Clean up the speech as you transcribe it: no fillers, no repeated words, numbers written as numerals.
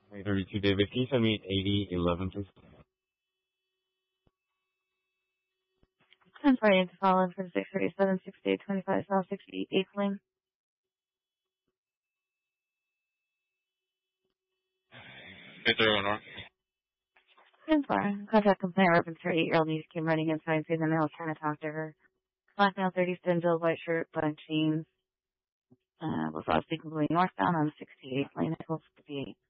32 David, can you send me 8011, please? I'm sorry, to follow in for 637, 6825 South 68 Lane. 631 North. I'm sorry. Contact complaint reference her 8-year-old niece came running inside, saying the male was trying to talk to her. Black male, 30 thin build, white shirt, black jeans. Was obviously completely northbound on 68 Lane at 1258.